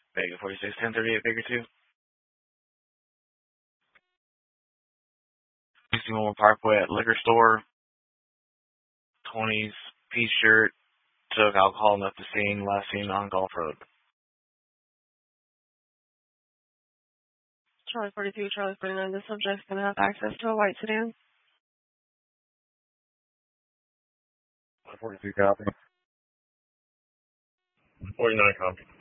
Vega 46, 1038, Baker 2. 61 Parkway at liquor store. 20s, piece shirt, took alcohol and left the scene, last seen on Golf Road. Charlie 42, Charlie 49, the subject's going to have access to a white sedan. 42 copy. 49 copy.